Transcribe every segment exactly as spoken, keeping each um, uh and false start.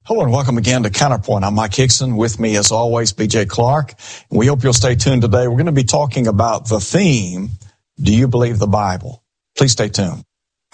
Hello and welcome again to Counterpoint. I'm Mike Hickson. With me, as always, B J Clark. And we hope you'll stay tuned today. We're going to be talking about the theme, Do You Believe the Bible? Please stay tuned.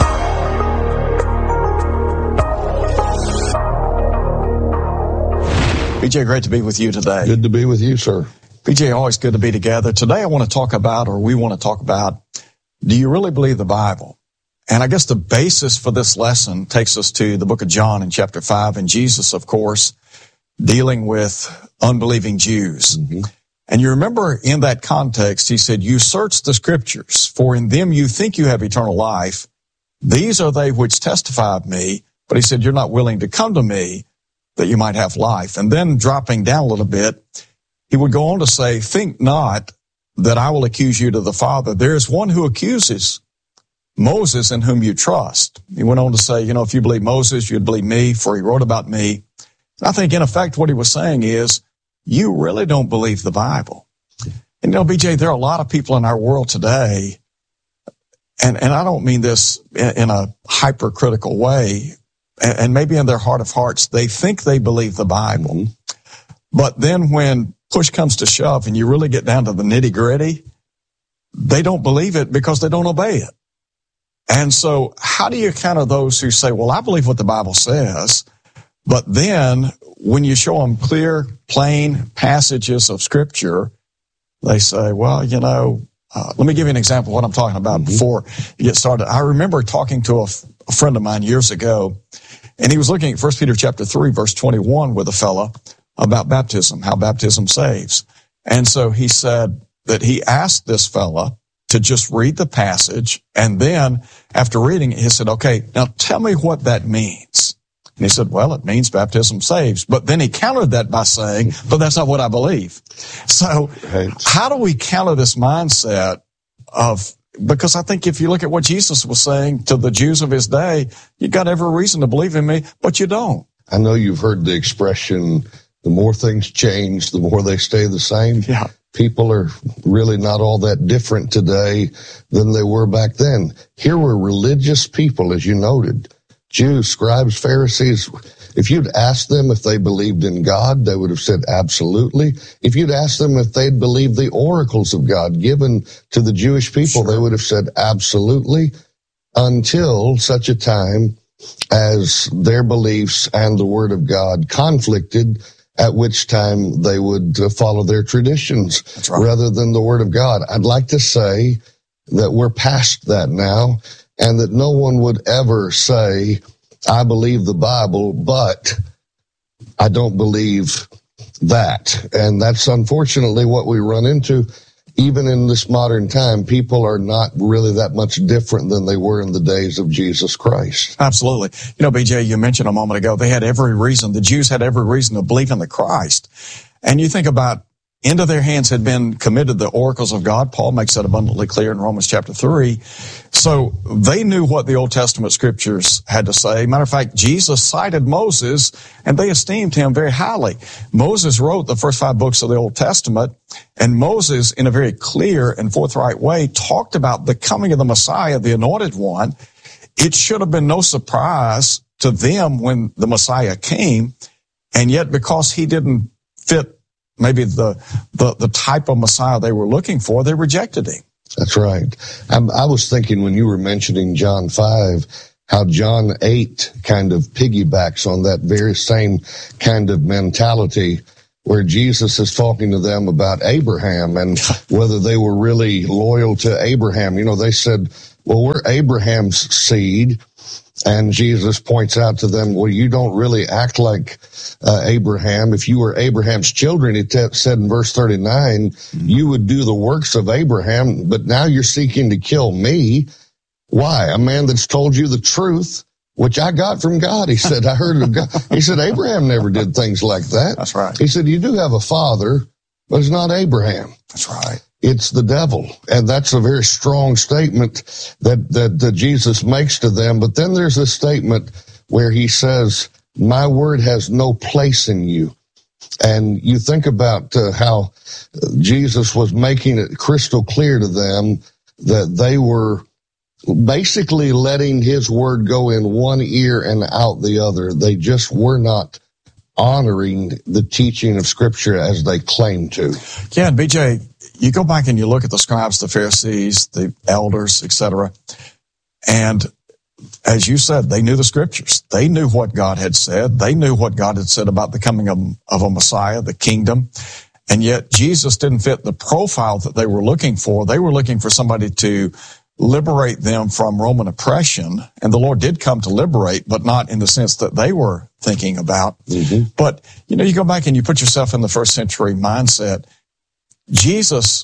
B J, great to be with you today. Good to be with you, sir. B J, always good to be together. Today I want to talk about, or we want to talk about, do you really believe the Bible? And I guess the basis for this lesson takes us to the book of John in chapter five, and Jesus, of course, dealing with unbelieving Jews. Mm-hmm. And you remember in that context, he said, you search the scriptures, for in them you think you have eternal life. These are they which testify of me. But he said, you're not willing to come to me that you might have life. And then dropping down a little bit, he would go on to say, think not that I will accuse you to the Father. There is one who accuses, Moses, in whom you trust. He went on to say, you know, if you believe Moses, you'd believe me, for he wrote about me. I think, in effect, what he was saying is, you really don't believe the Bible. And, you know, B J, there are a lot of people in our world today, and, and I don't mean this in, in a hypercritical way, and, and maybe in their heart of hearts, they think they believe the Bible. Mm-hmm. But then when push comes to shove and you really get down to the nitty-gritty, they don't believe it because they don't obey it. And so how do you counter those who say, well, I believe what the Bible says, but then when you show them clear, plain passages of Scripture, they say, well, you know, uh, let me give you an example of what I'm talking about mm-hmm. before you get started. I remember talking to a, f- a friend of mine years ago, and he was looking at First Peter chapter three, verse twenty-one with a fella about baptism, how baptism saves. And so he said that he asked this fella to just read the passage, and then after reading it, he said, okay, now tell me what that means. And he said, well, it means baptism saves. But then he countered that by saying, but that's not what I believe. So right. How do we counter this mindset of, because I think if you look at what Jesus was saying to the Jews of his day, you got every reason to believe in me, but you don't. I know you've heard the expression, the more things change, the more they stay the same. Yeah. People are really not all that different today than they were back then. Here were religious people, as you noted, Jews, scribes, Pharisees. If you'd asked them if they believed in God, they would have said absolutely. If you'd asked them if they'd believed the oracles of God given to the Jewish people, sure. They would have said absolutely, until such a time as their beliefs and the Word of God conflicted, at which time they would follow their traditions right. rather than the Word of God. I'd like to say that we're past that now, and that no one would ever say, I believe the Bible, but I don't believe that. And that's unfortunately what we run into. Even in this modern time, people are not really that much different than they were in the days of Jesus Christ. Absolutely. You know, B J, you mentioned a moment ago, they had every reason, the Jews had every reason to believe in the Christ. And you think about, into their hands had been committed the oracles of God. Paul makes that abundantly clear in Romans chapter three. So they knew what the Old Testament scriptures had to say. Matter of fact, Jesus cited Moses, and they esteemed him very highly. Moses wrote the first five books of the Old Testament, and Moses, in a very clear and forthright way, talked about the coming of the Messiah, the Anointed One. It should have been no surprise to them when the Messiah came, and yet because he didn't fit maybe the, the, the type of Messiah they were looking for, they rejected him. That's right. I, I was thinking when you were mentioning John five, how John eight kind of piggybacks on that very same kind of mentality, where Jesus is talking to them about Abraham and whether they were really loyal to Abraham. You know, they said, well, we're Abraham's seed. And Jesus points out to them, well, you don't really act like uh, Abraham. If you were Abraham's children, it t- said in verse thirty-nine, mm-hmm. you would do the works of Abraham, but now you're seeking to kill me. Why? A man that's told you the truth, which I got from God. He said, I heard it of God. He said, Abraham never did things like that. That's right. He said, you do have a father, but it's not Abraham. That's right. It's the devil. And that's a very strong statement that, that, that Jesus makes to them. But then there's a statement where he says, my word has no place in you. And you think about uh, how Jesus was making it crystal clear to them that they were basically letting his word go in one ear and out the other. They just were not honoring the teaching of Scripture as they claim to. Yeah, and B J, you go back and you look at the scribes, the Pharisees, the elders, et cetera, and as you said, they knew the Scriptures. They knew what God had said. They knew what God had said about the coming of, of a Messiah, the kingdom. And yet Jesus didn't fit the profile that they were looking for. They were looking for somebody to liberate them from Roman oppression. And the Lord did come to liberate, but not in the sense that they were thinking about. Mm-hmm. But, you know, you go back and you put yourself in the first century mindset. Jesus,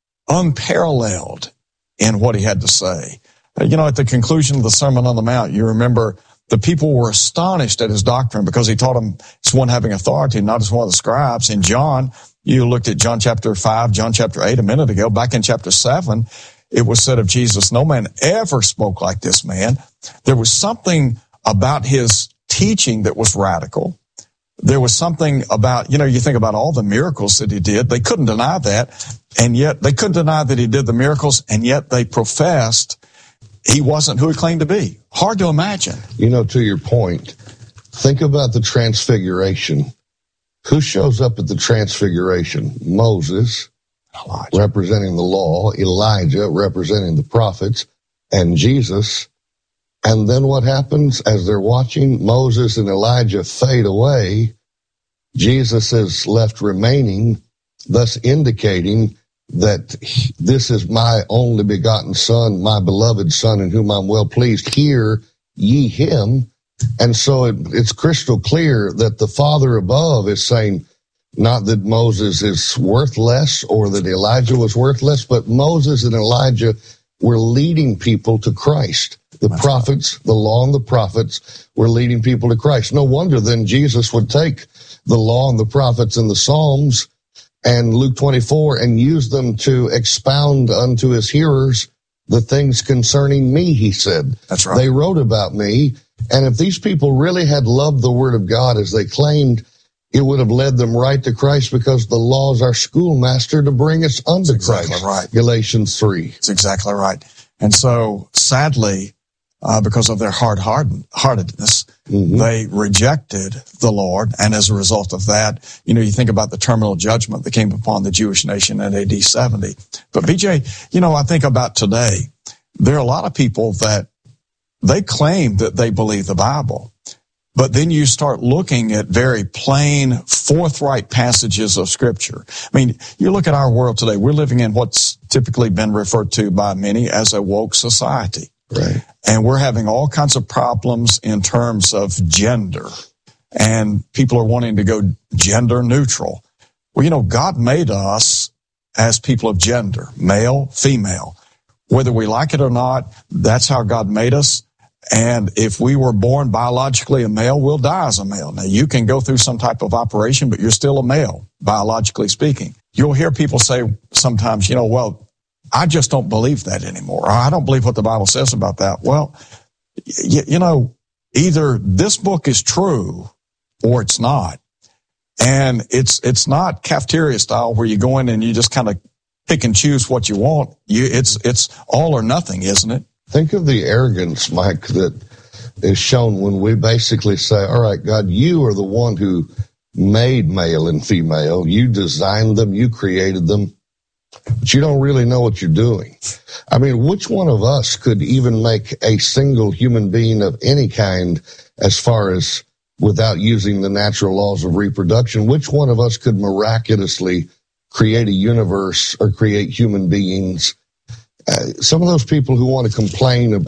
unparalleled in what he had to say. You know, at the conclusion of the Sermon on the Mount, you remember the people were astonished at his doctrine because he taught them as one having authority, not as one of the scribes. In John, you looked at John chapter five, John chapter eight a minute ago. Back in chapter seven, it was said of Jesus, no man ever spoke like this man. There was something about his teaching that was radical. There was something about, you know, you think about all the miracles that he did. They couldn't deny that. And yet they couldn't deny that he did the miracles. And yet they professed he wasn't who he claimed to be. Hard to imagine. You know, to your point, think about the transfiguration. Who shows up at the transfiguration? Moses, Elijah, representing the law, Elijah, representing the prophets, and Jesus. And then what happens as they're watching Moses and Elijah fade away? Jesus is left remaining, thus indicating that this is my only begotten Son, my beloved Son, in whom I'm well pleased. Hear ye him. And so it, it's crystal clear that the Father above is saying, not that Moses is worthless or that Elijah was worthless, but Moses and Elijah were leading people to Christ. The That's prophets, right. The law and the prophets were leading people to Christ. No wonder then Jesus would take the law and the prophets and the Psalms and Luke twenty-four and use them to expound unto his hearers the things concerning me, he said. That's right. They wrote about me. And if these people really had loved the word of God as they claimed, it would have led them right to Christ, because the law is our schoolmaster to bring us unto That's Christ. Exactly right. Galatians three. That's exactly right. And so, sadly, uh, because of their hard-heartedness, mm-hmm. they rejected the Lord. And as a result of that, you know, you think about the terminal judgment that came upon the Jewish nation in A D seventy. But B J, you know, I think about today, there are a lot of people that they claim that they believe the Bible. But then you start looking at very plain, forthright passages of Scripture. I mean, you look at our world today, we're living in what's typically been referred to by many as a woke society. Right. And we're having all kinds of problems in terms of gender. And people are wanting to go gender neutral. Well, you know, God made us as people of gender, male, female. Whether we like it or not, that's how God made us. And if we were born biologically a male, we'll die as a male. Now, you can go through some type of operation, but you're still a male, biologically speaking. You'll hear people say sometimes, you know, well, I just don't believe that anymore. Or I don't believe what the Bible says about that. Well, you, you know, either this book is true or it's not. And it's it's not cafeteria style where you go in and you just kind of pick and choose what you want. You, it's it's all or nothing, isn't it? Think of the arrogance, Mike, that is shown when we basically say, all right, God, you are the one who made male and female. You designed them. You created them. But you don't really know what you're doing. I mean, which one of us could even make a single human being of any kind as far as without using the natural laws of reproduction? Which one of us could miraculously create a universe or create human beings? Uh, some of those people who want to complain about